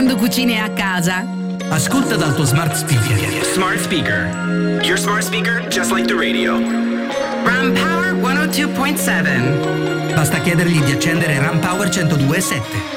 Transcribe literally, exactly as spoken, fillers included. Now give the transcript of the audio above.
quando cucini a casa? Ascolta dal tuo smart speaker. Smart speaker. Your smart speaker just like the radio. Ram Power centodue point sette. Basta chiedergli di accendere Ram Power centodue e sette.